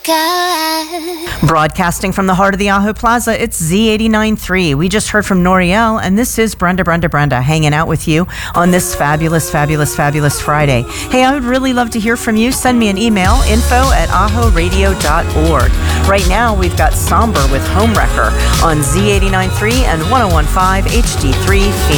Broadcasting from the heart of the Aho Plaza, it's Z89.3. We just heard from Noriel, and this is Brenda hanging out with you on this fabulous Friday. Hey, I would really love to hear from you. Send me an email, info@ahoradio.org. Right now, we've got Somber with Homewrecker on Z89.3 and 101.5 HD3 Phoenix.